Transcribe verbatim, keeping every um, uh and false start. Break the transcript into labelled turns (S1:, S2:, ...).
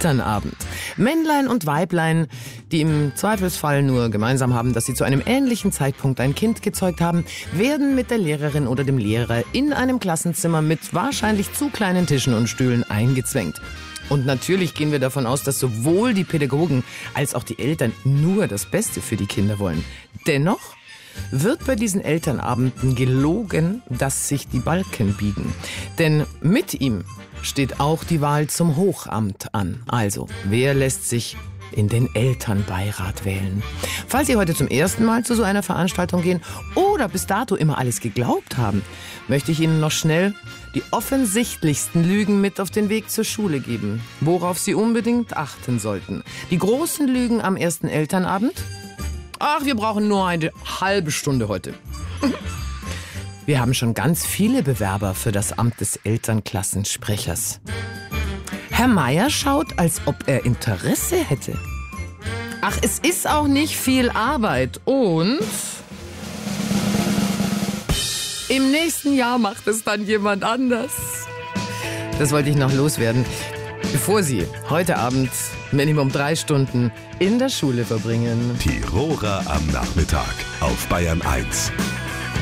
S1: Elternabend. Männlein und Weiblein, die im Zweifelsfall nur gemeinsam haben, dass sie zu einem ähnlichen Zeitpunkt ein Kind gezeugt haben, werden mit der Lehrerin oder dem Lehrer in einem Klassenzimmer mit wahrscheinlich zu kleinen Tischen und Stühlen eingezwängt. Und natürlich gehen wir davon aus, dass sowohl die Pädagogen als auch die Eltern nur das Beste für die Kinder wollen. Dennoch wird bei diesen Elternabenden gelogen, dass sich die Balken biegen. Denn mit ihm steht auch die Wahl zum Hochamt an. Also, wer lässt sich in den Elternbeirat wählen? Falls Sie heute zum ersten Mal zu so einer Veranstaltung gehen oder bis dato immer alles geglaubt haben, möchte ich Ihnen noch schnell die offensichtlichsten Lügen mit auf den Weg zur Schule geben, worauf Sie unbedingt achten sollten. Die großen Lügen am ersten Elternabend? Ach, wir brauchen nur eine halbe Stunde heute. Wir haben schon ganz viele Bewerber für das Amt des Elternklassensprechers. Herr Meier schaut, als ob er Interesse hätte. Ach, es ist auch nicht viel Arbeit. Und im nächsten Jahr macht es dann jemand anders. Das wollte ich noch loswerden, bevor Sie heute Abend Minimum drei Stunden in der Schule verbringen.
S2: Tiroler am Nachmittag auf Bayern eins.